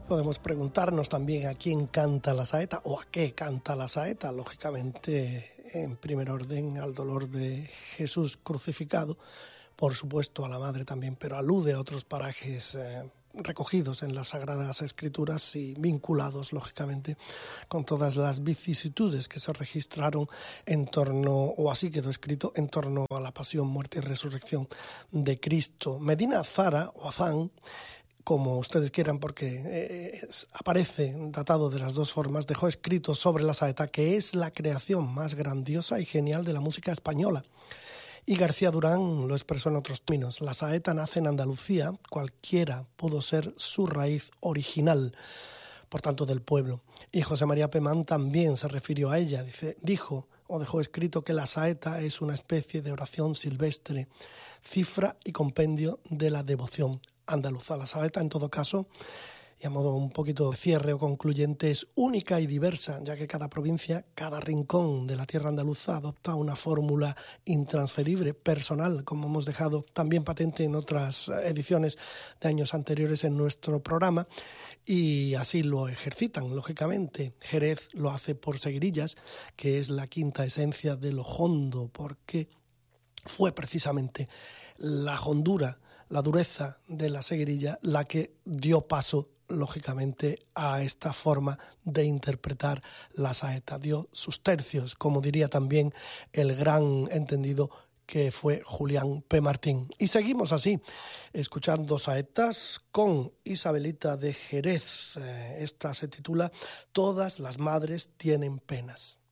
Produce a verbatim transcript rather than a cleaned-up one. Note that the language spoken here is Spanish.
Podemos preguntarnos también a quién canta la saeta o a qué canta la saeta, lógicamente en primer orden al dolor de Jesús crucificado, por supuesto a la madre también, pero alude a otros parajes eh, recogidos en las Sagradas Escrituras y vinculados lógicamente con todas las vicisitudes que se registraron en torno, o así quedó escrito, en torno a la pasión, muerte y resurrección de Cristo. Medina Zara o Azán, como ustedes quieran, porque eh, es, aparece datado de las dos formas, dejó escrito sobre la saeta que es la creación más grandiosa y genial de la música española. Y García Durán lo expresó en otros términos. La saeta nace en Andalucía, cualquiera pudo ser su raíz original, por tanto del pueblo. Y José María Pemán también se refirió a ella, dice, dijo o dejó escrito que la saeta es una especie de oración silvestre, cifra y compendio de la devoción andaluza. La saeta, en todo caso, y a modo un poquito de cierre o concluyente, es única y diversa, ya que cada provincia, cada rincón de la tierra andaluza adopta una fórmula intransferible, personal, como hemos dejado también patente en otras ediciones de años anteriores en nuestro programa, y así lo ejercitan, lógicamente. Jerez lo hace por seguirillas, que es la quinta esencia de lo hondo, porque fue precisamente la hondura, la dureza de la seguirilla la que dio paso, lógicamente, a esta forma de interpretar la saeta. Dio sus tercios, como diría también el gran entendido que fue Julián P. Martín. Y seguimos así, escuchando saetas con Isabelita de Jerez. Esta se titula Todas las madres tienen penas.